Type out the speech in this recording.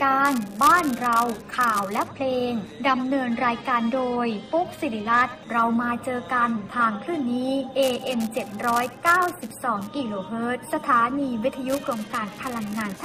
การบ้านเราข่าวและเพลงดำเนินรายการโดยปุ๊กศิริรัตน์เรามาเจอกันทางคลื่นนี้ AM 792 กิโลเฮิรตซ์สถานีวิทยุกรมการพลังงาน